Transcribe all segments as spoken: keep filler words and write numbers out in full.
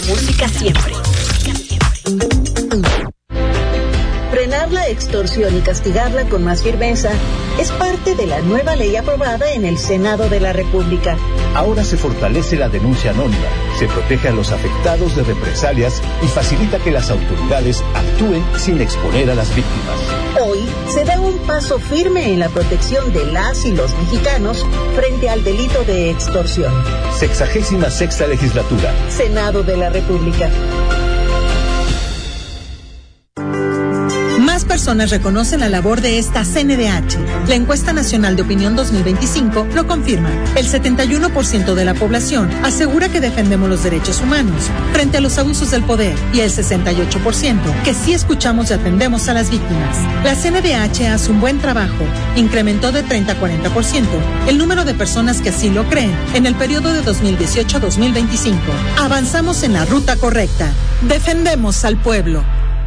música siempre. Frenar la extorsión y castigarla con más firmeza es parte de la nueva ley aprobada en el Senado de la República. Ahora se fortalece la denuncia anónima, se protege a los afectados de represalias y facilita que las autoridades actúen sin exponer a las víctimas. Hoy se da un paso firme en la protección de las y los mexicanos frente al delito de extorsión. Sexagésima sexta legislatura. Senado de la República. Más personas reconocen la labor de esta C N D H. La encuesta nacional de opinión dos mil veinticinco lo confirma. El setenta y uno por ciento de la población asegura que defendemos los derechos humanos frente a los abusos del poder y el sesenta y ocho por ciento que sí escuchamos y atendemos a las víctimas. La C N D H hace un buen trabajo. Incrementó de treinta a cuarenta por ciento el número de personas que así lo creen en el periodo de dos mil dieciocho a dos mil veinticinco. Avanzamos en la ruta correcta. Defendemos al pueblo.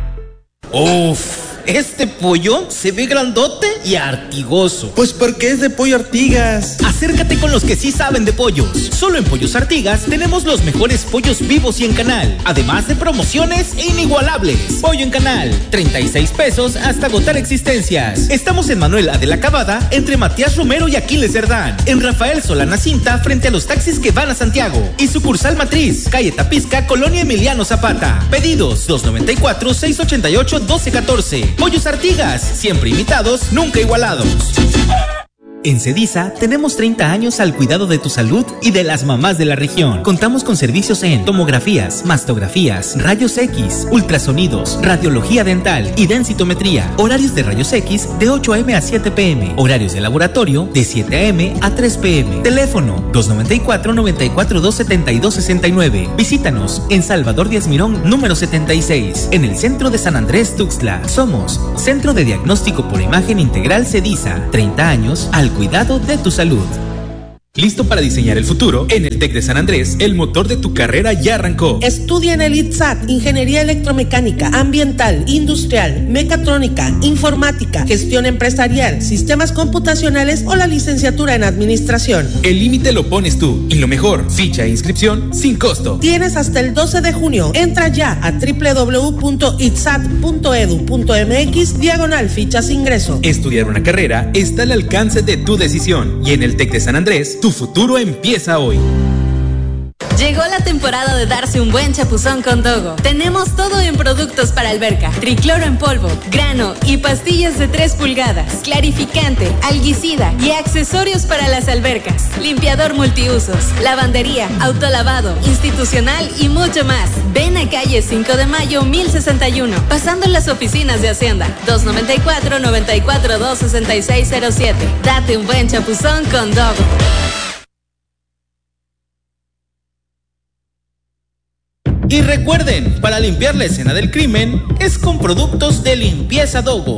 Uf, este pollo se ve grandote y artigoso. Pues porque es de Pollo Artigas. Acércate con los que sí saben de pollos. Solo en Pollos Artigas tenemos los mejores pollos vivos y en canal, además de promociones inigualables. Pollo en canal, treinta y seis pesos hasta agotar existencias. Estamos en Manuel A. de la Cabada, entre Matías Romero y Aquiles Cerdán. En Rafael Solana Cinta, frente a los taxis que van a Santiago. Y sucursal Matriz, calle Tapizca, Colonia Emiliano Zapata. Pedidos dos noventa y cuatro, seis ochenta y ocho, doce catorce. Pollos Artigas, siempre imitados, nunca igualados. En Cediza tenemos treinta años al cuidado de tu salud y de las mamás de la región. Contamos con servicios en tomografías, mastografías, rayos X, ultrasonidos, radiología dental y densitometría. Horarios de rayos X de ocho a eme a siete pe eme. Horarios de laboratorio de siete a eme a tres pe eme. Teléfono dos noventa y cuatro, noventa y cuatro, dos setenta y dos, sesenta y nueve. Visítanos en Salvador Díaz Mirón, número setenta y seis, en el centro de San Andrés, Tuxtla. Somos Centro de Diagnóstico por Imagen Integral Cediza. treinta años al cuidado de tu salud. ¿Listo para diseñar el futuro? En el TEC de San Andrés, el motor de tu carrera ya arrancó. Estudia en el I T S A T, Ingeniería Electromecánica, Ambiental, Industrial, Mecatrónica, Informática, Gestión Empresarial, Sistemas Computacionales o la licenciatura en Administración. El límite lo pones tú y lo mejor, ficha e inscripción sin costo. Tienes hasta el doce de junio. Entra ya a doble u doble u doble u punto itsat punto edu punto eme equis diagonal fichas ingreso. Estudiar una carrera está al alcance de tu decisión y en el TEC de San Andrés, tu futuro empieza hoy. Llegó la temporada de darse un buen chapuzón con Dogo. Tenemos todo en productos para alberca: tricloro en polvo, grano y pastillas de tres pulgadas, clarificante, alguicida y accesorios para las albercas, limpiador multiusos, lavandería, autolavado, institucional y mucho más. Ven a calle cinco de mayo mil sesenta y uno, pasando en las oficinas de Hacienda, dos noventa y cuatro, noventa y cuatro, dos sesenta y seis cero siete. Date un buen chapuzón con Dogo. Y recuerden, para limpiar la escena del crimen es con productos de limpieza Dogo.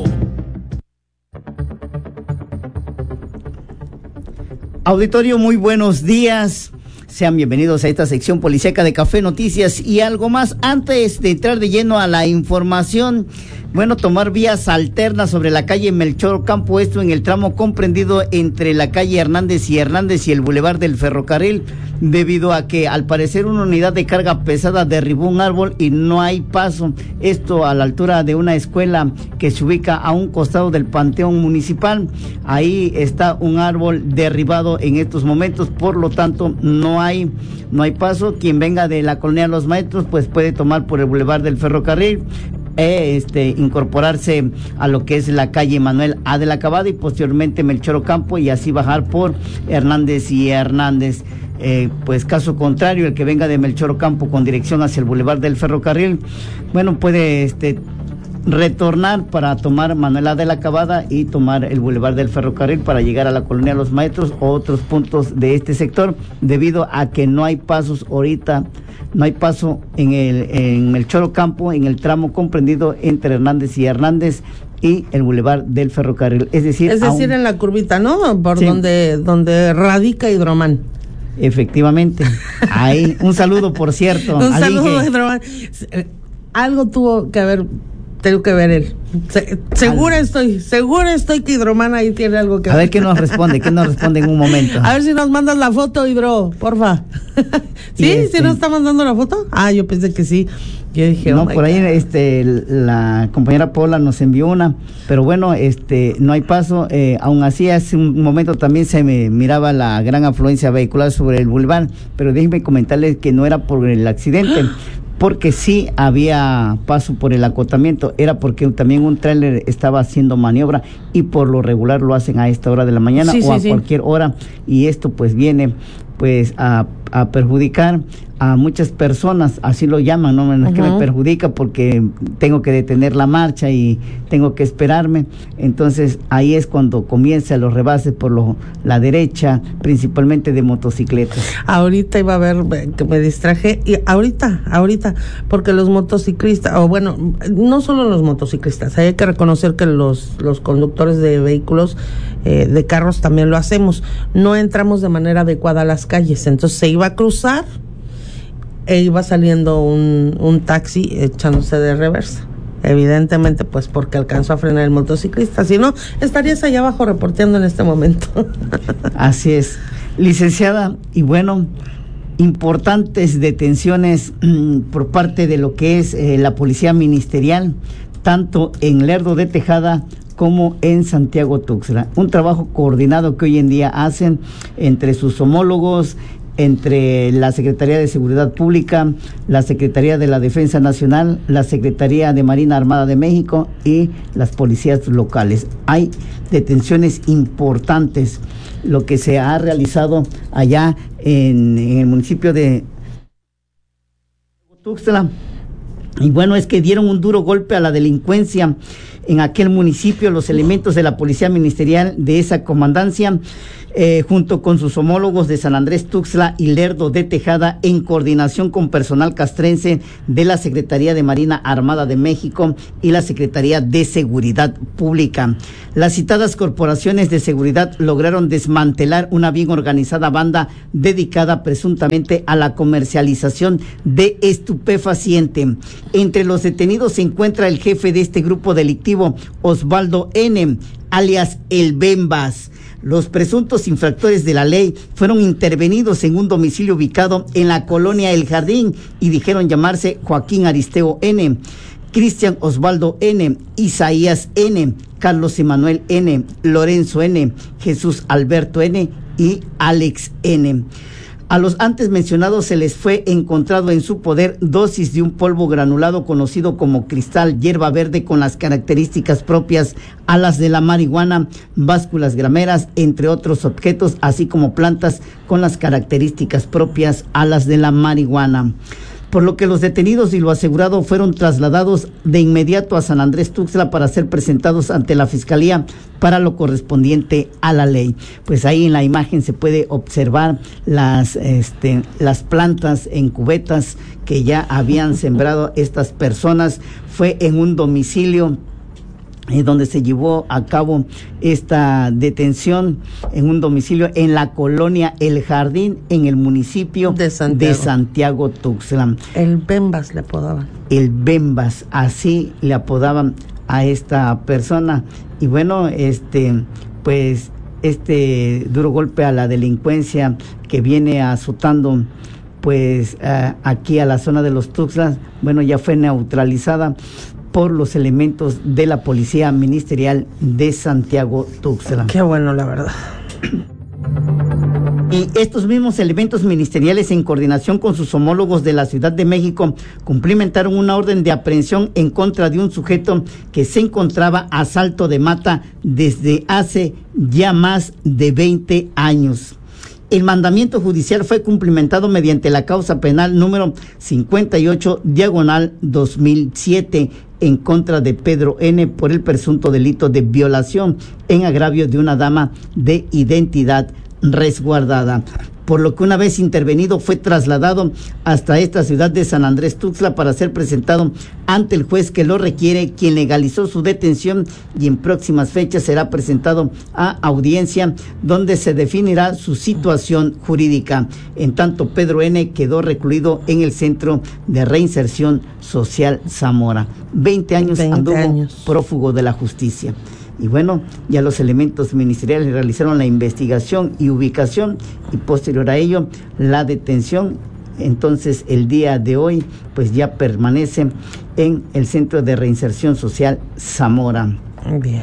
Auditorio, muy buenos días. Sean bienvenidos a esta sección policíaca de Café Noticias y algo más. Antes de entrar de lleno a la información, bueno, tomar vías alternas sobre la calle Melchor Ocampo, esto en el tramo comprendido entre la calle Hernández y Hernández y el Boulevard del Ferrocarril, debido a que al parecer una unidad de carga pesada derribó un árbol y no hay paso. Esto a la altura de una escuela que se ubica a un costado del Panteón Municipal. Ahí está un árbol derribado en estos momentos, por lo tanto no hay no hay paso. Quien venga de la colonia Los Maestros pues puede tomar por el Boulevard del Ferrocarril, Eh, este, incorporarse a lo que es la calle Manuel A. de la Cabada y posteriormente Melchor Ocampo y así bajar por Hernández y Hernández. Eh, pues caso contrario, el que venga de Melchor Ocampo con dirección hacia el Boulevard del Ferrocarril, bueno, puede este retornar para tomar Manuel A. de la Cabada y tomar el Boulevard del Ferrocarril para llegar a la colonia Los Maestros o otros puntos de este sector, debido a que no hay pasos ahorita, no hay paso en el en Melchor Ocampo, en el tramo comprendido entre Hernández y Hernández y el Boulevard del Ferrocarril, es decir, es decir, aún en la curvita, ¿no? Por sí, donde donde radica Hidromán. Efectivamente. Ahí, un saludo, por cierto. Un saludo, Hidromán. Algo tuvo que haber tengo que ver él. Se, segura estoy, segura estoy que Hidroman ahí tiene algo que ver. A ver qué nos responde, qué nos responde en un momento. A ver si nos mandas la foto, Hidro, porfa. ¿Sí? Este... ¿Sí nos está mandando la foto? Ah, yo pensé que sí. Yo dije, no, oh por ahí este, la compañera Paula nos envió una, pero bueno, este, no hay paso. Eh, aún así, hace un momento también se me miraba la gran afluencia vehicular sobre el boulevard, pero déjenme comentarles que no era por el accidente, porque sí había paso por el acotamiento, era porque también un tráiler estaba haciendo maniobra y por lo regular lo hacen a esta hora de la mañana sí, o sí, a sí. cualquier hora, y esto pues viene pues a, a perjudicar a muchas personas, así lo llaman, no, no es uh-huh. que me perjudica porque tengo que detener la marcha y tengo que esperarme, entonces ahí es cuando comienzan los rebases por lo, la derecha, principalmente de motocicletas. Ahorita iba a ver, que me distraje, y ahorita, ahorita, porque los motociclistas, o bueno, no solo los motociclistas, hay que reconocer que los, los conductores de vehículos, eh, de carros también lo hacemos, no entramos de manera adecuada a las calles, entonces se iba a cruzar e iba saliendo un, un taxi echándose de reversa. Evidentemente, pues porque alcanzó a frenar el motociclista. Si no, estarías allá abajo reporteando en este momento. Así es. Licenciada, y bueno, importantes detenciones mmm, por parte de lo que es eh, la Policía Ministerial, tanto en Lerdo de Tejada como en Santiago Tuxtla. Un trabajo coordinado que hoy en día hacen entre sus homólogos, entre la Secretaría de Seguridad Pública, la Secretaría de la Defensa Nacional, la Secretaría de Marina Armada de México y las policías locales. Hay detenciones importantes, lo que se ha realizado allá en, en el municipio de Tuxtla. Y bueno, es que dieron un duro golpe a la delincuencia en aquel municipio. Los elementos de la Policía Ministerial de esa comandancia, Eh, junto con sus homólogos de San Andrés Tuxtla y Lerdo de Tejada, en coordinación con personal castrense de la Secretaría de Marina Armada de México y la Secretaría de Seguridad Pública. Las citadas corporaciones de seguridad lograron desmantelar una bien organizada banda dedicada presuntamente a la comercialización de estupefaciente. Entre los detenidos se encuentra el jefe de este grupo delictivo, Osvaldo N., alias El Bembas. Los presuntos infractores de la ley fueron intervenidos en un domicilio ubicado en la colonia El Jardín y dijeron llamarse Joaquín Aristeo N., Cristian Osvaldo N., Isaías N., Carlos Emanuel N., Lorenzo N., Jesús Alberto N. y Alex N. A los antes mencionados se les fue encontrado en su poder dosis de un polvo granulado conocido como cristal, hierba verde con las características propias a las de la marihuana, básculas grameras, entre otros objetos, así como plantas con las características propias a las de la marihuana. Por lo que los detenidos y lo asegurado fueron trasladados de inmediato a San Andrés Tuxtla para ser presentados ante la Fiscalía para lo correspondiente a la ley. Pues ahí en la imagen se puede observar las, este, las plantas en cubetas que ya habían sembrado estas personas. Fue en un domicilio Eh, donde se llevó a cabo esta detención, en un domicilio en la colonia El Jardín, en el municipio de Santiago, de Santiago Tuxtla. El Bembas le apodaban. El Bembas, así le apodaban a esta persona. Y bueno, este, pues, este duro golpe a la delincuencia que viene azotando, pues, uh, aquí a la zona de los Tuxtlas, bueno, ya fue neutralizada por los elementos de la Policía Ministerial de Santiago Tuxtla. Qué bueno, la verdad. Y estos mismos elementos ministeriales, en coordinación con sus homólogos de la Ciudad de México, cumplimentaron una orden de aprehensión en contra de un sujeto que se encontraba a salto de mata desde hace ya más de veinte años. El mandamiento judicial fue cumplimentado mediante la causa penal número cincuenta y ocho, diagonal dos mil siete, en contra de Pedro N. por el presunto delito de violación en agravio de una dama de identidad resguardada, por lo que una vez intervenido fue trasladado hasta esta ciudad de San Andrés Tuxtla para ser presentado ante el juez que lo requiere, quien legalizó su detención, y en próximas fechas será presentado a audiencia donde se definirá su situación jurídica. En tanto, Pedro N. quedó recluido en el Centro de Reinserción Social Zamora. veinte años anduvo años. prófugo de la justicia. Y bueno, ya los elementos ministeriales realizaron la investigación y ubicación, y posterior a ello la detención. Entonces el día de hoy pues ya permanece en el Centro de Reinserción Social Zamora. Bien.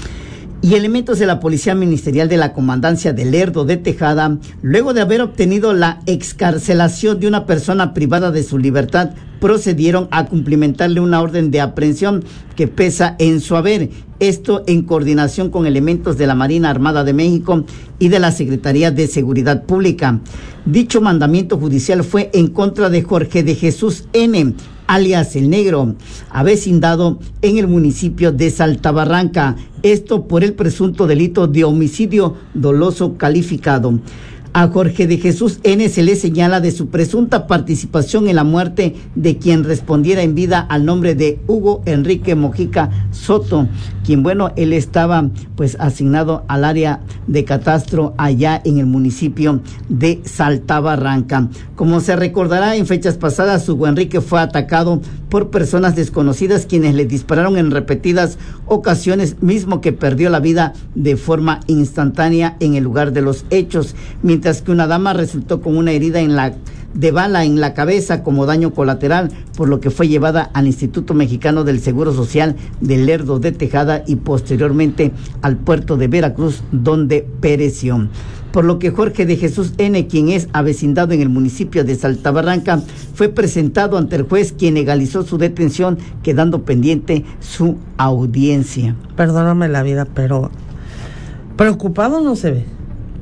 Y elementos de la Policía Ministerial de la Comandancia de Lerdo de Tejada, luego de haber obtenido la excarcelación de una persona privada de su libertad, procedieron a cumplimentarle una orden de aprehensión que pesa en su haber. Esto en coordinación con elementos de la Marina Armada de México y de la Secretaría de Seguridad Pública. Dicho mandamiento judicial fue en contra de Jorge de Jesús N., alias El Negro, avecindado en el municipio de Saltabarranca. Esto por el presunto delito de homicidio doloso calificado. A Jorge de Jesús N. se le señala de su presunta participación en la muerte de quien respondiera en vida al nombre de Hugo Enrique Mojica Soto, quien, bueno, él estaba pues asignado al área de catastro allá en el municipio de Saltabarranca. Como se recordará, en fechas pasadas, Hugo Enrique fue atacado por personas desconocidas quienes le dispararon en repetidas ocasiones, mismo que perdió la vida de forma instantánea en el lugar de los hechos, mientras que una dama resultó con una herida en la de bala en la cabeza como daño colateral, por lo que fue llevada al Instituto Mexicano del Seguro Social de Lerdo de Tejada y posteriormente al puerto de Veracruz, donde pereció. Por lo que Jorge de Jesús N., quien es avecindado en el municipio de Saltabarranca, fue presentado ante el juez, quien legalizó su detención, quedando pendiente su audiencia. Perdóname la vida, pero preocupado no se ve.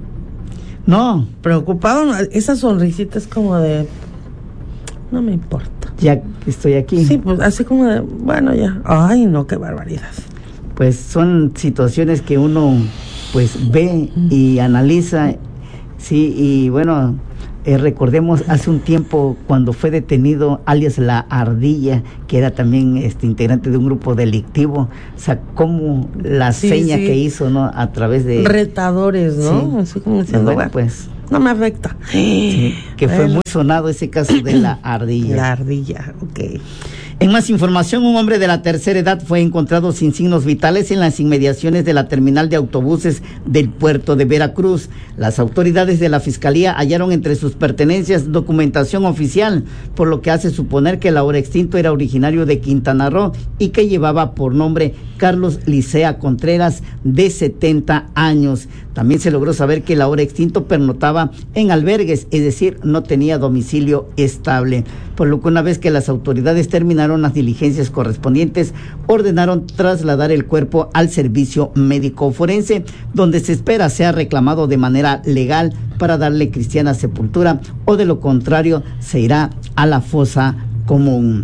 No. Preocupado, esa sonrisita es como de, no me importa. Ya estoy aquí. Sí, pues así como de, bueno, ya. Ay, no, qué barbaridad. Pues son situaciones que uno pues ve y analiza, sí, y bueno, eh, recordemos hace un tiempo cuando fue detenido alias La Ardilla, que era también este integrante de un grupo delictivo, o sea, como la sí, seña sí. que hizo, ¿no? A través de retadores, ¿no? Sí. Así como diciendo, bueno, pues no me afecta. Sí, que fue muy sonado ese caso de La Ardilla. La Ardilla, ok. En más información, un hombre de la tercera edad fue encontrado sin signos vitales en las inmediaciones de la terminal de autobuses del puerto de Veracruz. Las autoridades de la Fiscalía hallaron entre sus pertenencias documentación oficial, por lo que hace suponer que el ahora extinto era originario de Quintana Roo y que llevaba por nombre Carlos Licea Contreras, de setenta años. También se logró saber que el ahora extinto pernotaba en albergues, es decir, no tenía domicilio estable, por lo que una vez que las autoridades terminaron las diligencias correspondientes, ordenaron trasladar el cuerpo al servicio médico forense, donde se espera sea reclamado de manera legal para darle cristiana sepultura, o de lo contrario se irá a la fosa común.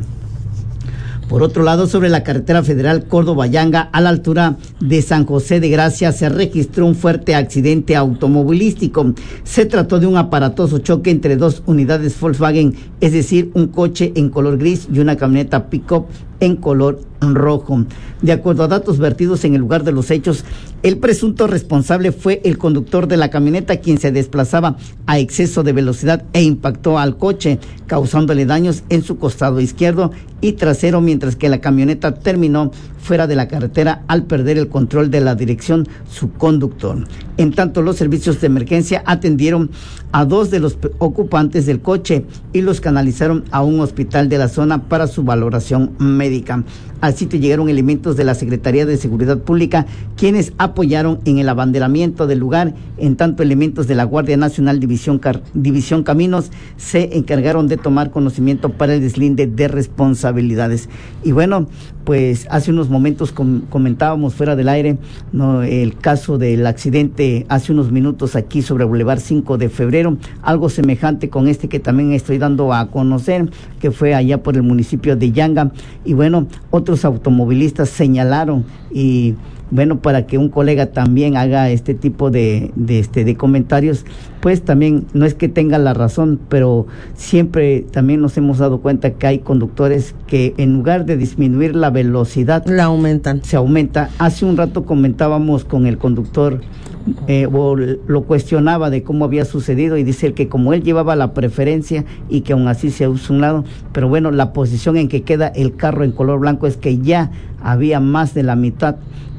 Por otro lado, sobre la carretera federal Córdoba-Yanga, a la altura de San José de Gracia, se registró un fuerte accidente automovilístico. Se trató de un aparatoso choque entre dos unidades Volkswagen, es decir, un coche en color gris y una camioneta pick-up en color rojo. De acuerdo a datos vertidos en el lugar de los hechos, el presunto responsable fue el conductor de la camioneta, quien se desplazaba a exceso de velocidad e impactó al coche, causándole daños en su costado izquierdo y trasero, mientras que la camioneta terminó fuera de la carretera al perder el control de la dirección su conductor. En tanto, los servicios de emergencia atendieron a dos de los ocupantes del coche y los canalizaron a un hospital de la zona para su valoración médica. Al sitio llegaron elementos de la Secretaría de Seguridad Pública, quienes apoyaron en el abanderamiento del lugar. En tanto, elementos de la Guardia Nacional División, Car- División Caminos se encargaron de tomar conocimiento para el deslinde de responsabilidades. Y bueno, pues hace unos momentos com- comentábamos fuera del aire, ¿no?, el caso del accidente hace unos minutos aquí sobre Boulevard cinco de febrero, algo semejante con este que también estoy dando a conocer, que fue allá por el municipio de Yanga. Y bueno, otros automovilistas señalaron y bueno, para que un colega también haga este tipo de, de, este, de comentarios, pues también no es que tenga la razón, pero siempre también nos hemos dado cuenta que hay conductores que en lugar de disminuir la velocidad, la aumentan. Se aumenta. Hace un rato comentábamos con el conductor, eh, o lo cuestionaba de cómo había sucedido, y dice que como él llevaba la preferencia y que aún así se usa un lado, pero bueno, la posición en que queda el carro en color blanco es que ya había más de la mitad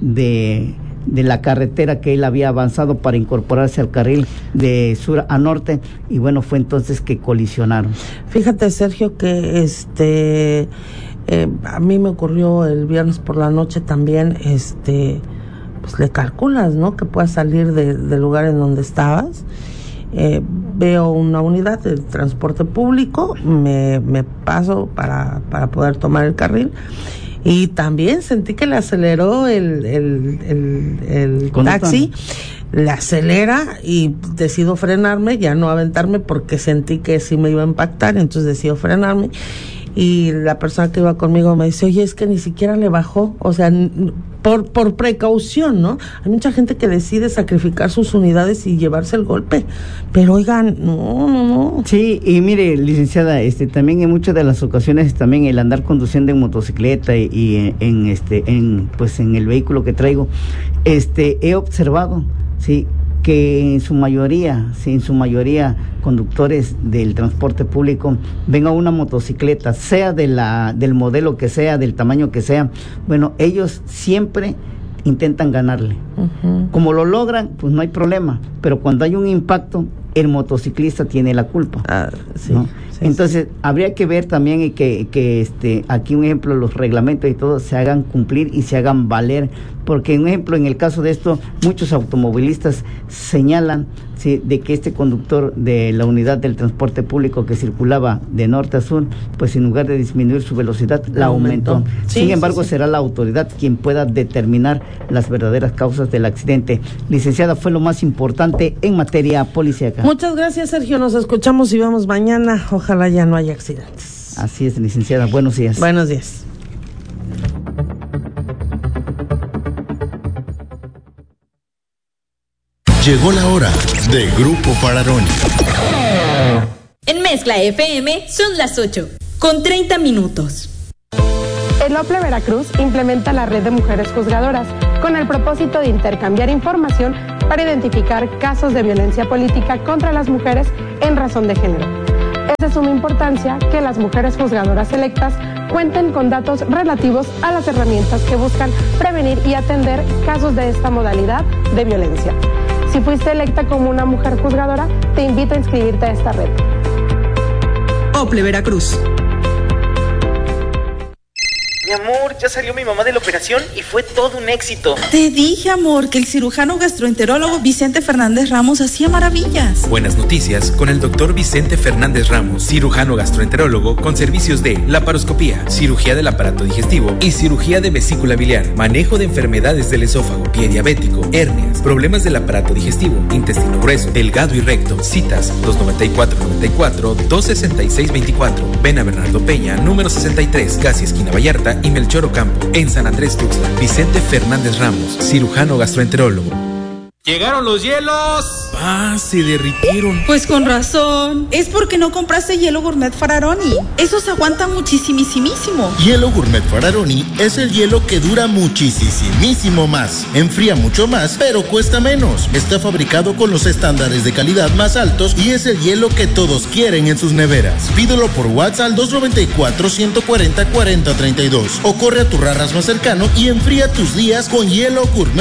de... de la carretera que él había avanzado para incorporarse al carril de sur a norte, y bueno, fue entonces que colisionaron. Fíjate, Sergio, que este eh, a mí me ocurrió el viernes por la noche también, este pues le calculas, ¿no?, que puedas salir de, del lugar en donde estabas. Eh, veo una unidad de transporte público, me, me paso para, para poder tomar el carril, y también sentí que le aceleró el, el, el, el taxi, le acelera y decido frenarme, ya no aventarme porque sentí que sí me iba a impactar, entonces decido frenarme. Y la persona que iba conmigo me dice, oye, es que ni siquiera le bajó, o sea, por por precaución, ¿no? Hay mucha gente que decide sacrificar sus unidades y llevarse el golpe, pero oigan, no, no, no. Sí, y mire, licenciada, este, también en muchas de las ocasiones también el andar conduciendo en motocicleta y, y en, en este, en, pues en el vehículo que traigo, este, he observado, sí, que en su mayoría, sí, en su mayoría conductores del transporte público ven a una motocicleta, sea de la del modelo que sea, del tamaño que sea, bueno, ellos siempre intentan ganarle. Uh-huh. Como lo logran, pues no hay problema, pero cuando hay un impacto, el motociclista tiene la culpa. Ah, sí, ¿no? Sí, entonces, sí. Habría que ver también que, que este, aquí un ejemplo, los reglamentos y todo se hagan cumplir y se hagan valer, porque un ejemplo, en el caso de esto, muchos automovilistas señalan, sí, de que este conductor de la unidad del transporte público que circulaba de norte a sur, pues en lugar de disminuir su velocidad, la aumentó. aumentó. Sí, Sin embargo, sí, sí. será la autoridad quien pueda determinar las verdaderas causas del accidente. Licenciada, fue lo más importante en materia policíaca. Muchas gracias, Sergio. Nos escuchamos y vemos mañana. Ojalá ya no haya accidentes. Así es, licenciada. Buenos días. Buenos días. Llegó la hora de Grupo Fararoni. En Mezcla F M son las ocho, con treinta minutos. El OPLE Veracruz implementa la red de mujeres juzgadoras con el propósito de intercambiar información para identificar casos de violencia política contra las mujeres en razón de género. Es de suma importancia que las mujeres juzgadoras electas cuenten con datos relativos a las herramientas que buscan prevenir y atender casos de esta modalidad de violencia. Si fuiste electa como una mujer juzgadora, te invito a inscribirte a esta red. OPLE Veracruz. Mi amor, ya salió mi mamá de la operación y fue todo un éxito. Te dije, amor, que el cirujano gastroenterólogo Vicente Fernández Ramos hacía maravillas. Buenas noticias con el doctor Vicente Fernández Ramos, cirujano gastroenterólogo con servicios de laparoscopía, cirugía del aparato digestivo y cirugía de vesícula biliar, manejo de enfermedades del esófago, pie diabético, hernias, problemas del aparato digestivo, intestino grueso, delgado y recto. Citas dos noventa y cuatro noventa y cuatro, dos sesenta y seis veinticuatro. Ven a Bernardo Peña, número sesenta y tres, casi esquina Vallarta y Melchor Ocampo, en San Andrés Tuxtla. Vicente Fernández Ramos, cirujano gastroenterólogo. ¡Llegaron los hielos! ¡Ah, se derritieron! Pues con razón. Es porque no compraste hielo Gourmet Fararoni. Esos aguantan muchísimísimo. Hielo Gourmet Fararoni es el hielo que dura muchísimísimo más. Enfría mucho más, pero cuesta menos. Está fabricado con los estándares de calidad más altos y es el hielo que todos quieren en sus neveras. Pídelo por WhatsApp al dos noventa y cuatro, ciento cuarenta, cuarenta treinta y dos o corre a tu Rarras más cercano y enfría tus días con Hielo Gourmet